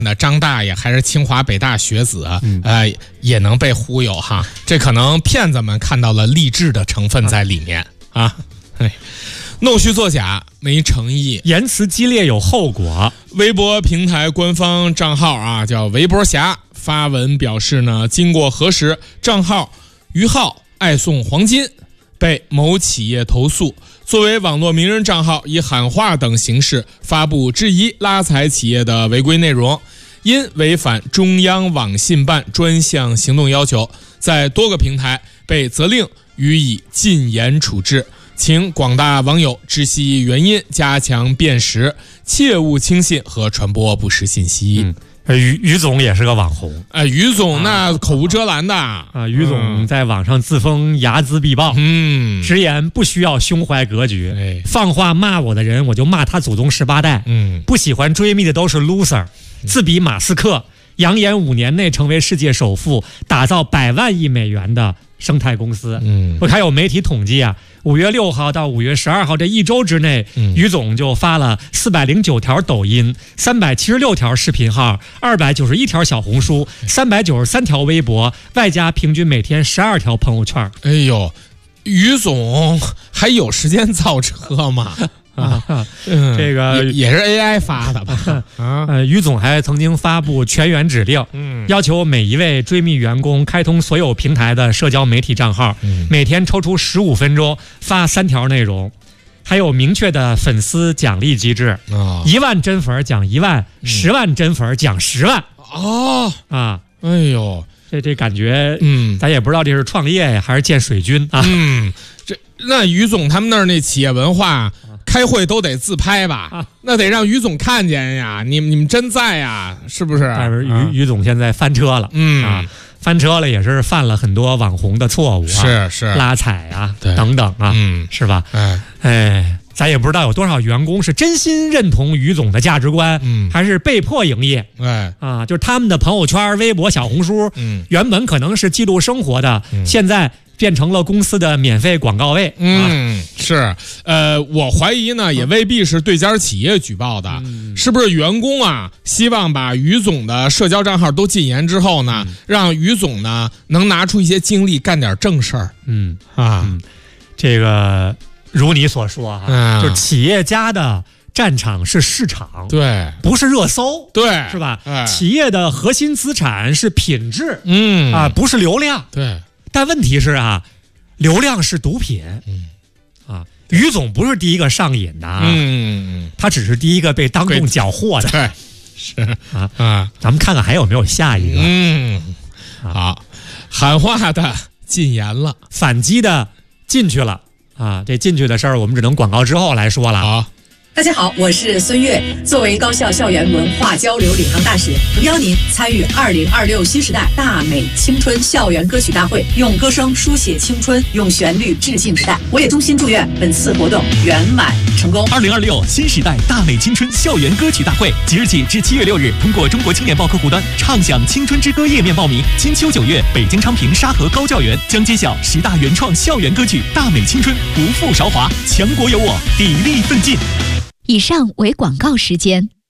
那张大爷还是清华北大学子，也能被忽悠哈。这可能骗子们看到了励志的成分在里面啊。弄虚作假没诚意， 言辞激烈有后果。 微博平台官方账号啊，叫微博侠发文表示呢，经过核实，账号于浩爱送黄金被某企业投诉，作为网络名人账号，以喊话等形式发布质疑拉踩企业的违规内容，因违反中央网信办专项行动要求，在多个平台被责令予以禁言处置。请广大网友知悉原因，加强辨识，切勿轻信和传播不实信息。 于总也是个网红， 于总那口无遮拦的啊。 于总在网上自封睚眦必报，直言不需要胸怀格局，放话骂我的人我就骂他祖宗18代，不喜欢追觅的都是 loser，自比马斯克，扬言5年内成为世界首富，打造100万亿美元的生态公司。我还有媒体统计啊，5月6号到5月12号这一周之内，于总就发了409条抖音，376条视频号，291条小红书，393条微博，外加平均每天12条朋友圈。 哎呦，于总还有时间造车吗？ 这个也是 AI 发的吧？ 于总还曾经发布全员指令，要求每一位追觅员工开通所有平台的社交媒体账号，每天抽出15分钟发3条内容，还有明确的粉丝奖励机制，1万真粉奖1万，10万真粉奖10万。哎呦，这感觉，咱也不知道这是创业呀，还是建水军啊？ 那于总他们那儿那企业文化。开会都得自拍吧，那得让于总看见呀！你们真在呀，是不是？ 但是于总现在翻车了，翻车了也是犯了很多网红的错误啊， 是拉踩啊等等啊，是吧？咱也不知道有多少员工是真心认同于总的价值观，还是被迫营业。就是他们的朋友圈、微博、小红书，原本可能是记录生活的，现在变成了公司的免费广告位。 是，我怀疑呢，也未必是对家企业举报的，是不是员工啊希望把于总的社交账号都禁言之后呢，让于总呢能拿出一些精力干点正事儿。 这个如你所说哈，就是企业家的战场是市场， 对， 不是热搜， 对， 是吧？企业的核心资产是品质，不是流量， 对。 但问题是啊，流量是毒品，于总不是第一个上瘾的啊，他只是第一个被当众缴获的， 对，是咱们看看还有没有下一个， 好，喊话的禁言了， 反击的进去了啊，这进去的事儿我们只能广告之后来说了。 好。 大家好，我是孙悦。作为高校校园文化交流领航大使，邀您参与2026新时代大美青春校园歌曲大会，用歌声书写青春，用旋律致敬时代。我也衷心祝愿本次活动圆满成功。 2026新时代大美青春校园歌曲大会，即日起至7月6日，通过中国青年报客户端畅享青春之歌页面报名。金秋9月，北京昌平沙河高教园将揭晓10大原创校园歌曲，大美青春，不负韶华，强国有我，砥砺奋进。 以上为广告时间。